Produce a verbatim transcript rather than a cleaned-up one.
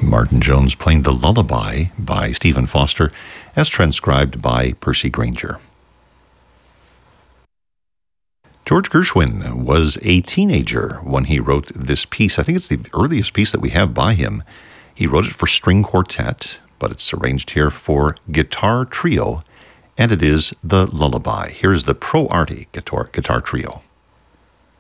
Martin Jones playing The Lullaby by Stephen Foster, as transcribed by Percy Granger. George Gershwin was a teenager when he wrote this piece. I think it's the earliest piece that we have by him. He wrote it for string quartet, but it's arranged here for guitar trio, and it is The Lullaby. Here's the Pro Artie guitar, guitar trio.